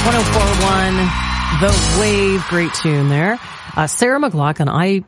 104.1, The Wave, great tune there. Sarah McLachlan,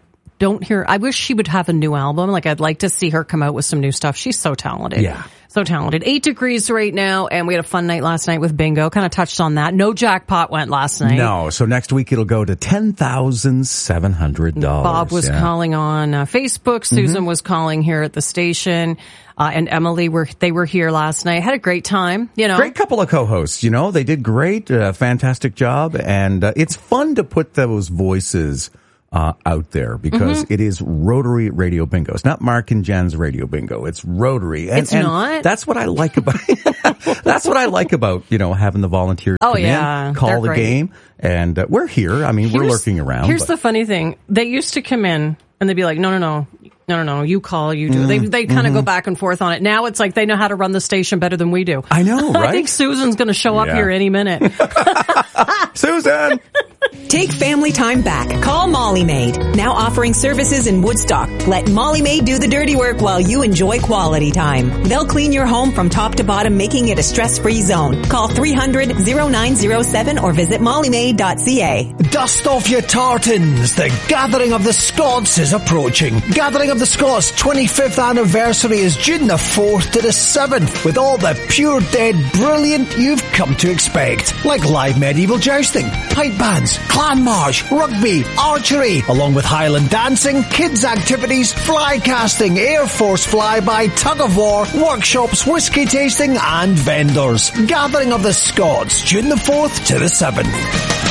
I wish she would have a new album. Like, I'd like to see her come out with some new stuff. She's so talented. Yeah. So talented. 8 degrees right now, and we had a fun night last night with bingo. Kind of touched on that. No jackpot went last night. No, so next week it'll go to $10,700. Bob was calling on Facebook. Susan was calling here at the station. And Emily they were here last night. Had a great time, you know. Great couple of co-hosts, you know. They did great, fantastic job. And it's fun to put those voices out there because it is Rotary Radio Bingo. It's not Mark and Jen's Radio Bingo. It's Rotary. And, it's not? That's what I like about that's what I like about, you know, having the volunteers come in, call the game. And we're here. I mean, we're lurking around. Here's the funny thing. They used to come in and they'd be like, no, you call, you do. They kind of go back and forth on it. Now it's like they know how to run the station better than we do. I know, right? I think Susan's going to show up here any minute. Susan! Take family time back. Call Molly Maid. Now offering services in Woodstock. Let Molly Maid do the dirty work while you enjoy quality time. They'll clean your home from top to bottom, making it a stress-free zone. Call 300-0907 or visit mollymaid.ca. Dust off your tartans. The Gathering of the Scots is approaching. Gathering of the Scots 25th anniversary is June the 4th to the 7th, with all the pure dead brilliant you've come to expect. Like live medieval jousting, pipe bands, clan march, rugby, archery, along with Highland dancing, kids activities, fly casting, Air Force flyby, tug of war, workshops, whiskey tasting and vendors. Gathering of the Scots, June the 4th to the 7th.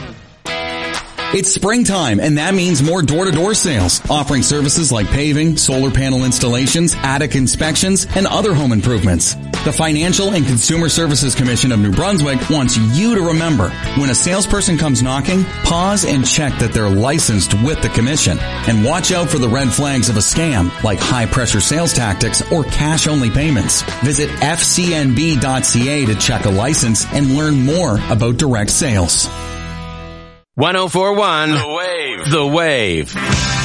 It's springtime, and that means more door-to-door sales, offering services like paving, solar panel installations, attic inspections, and other home improvements. The Financial and Consumer Services Commission of New Brunswick wants you to remember, when a salesperson comes knocking, pause and check that they're licensed with the commission. And watch out for the red flags of a scam, like high-pressure sales tactics or cash-only payments. Visit fcnb.ca to check a license and learn more about direct sales. 104.1 The Wave. The Wave.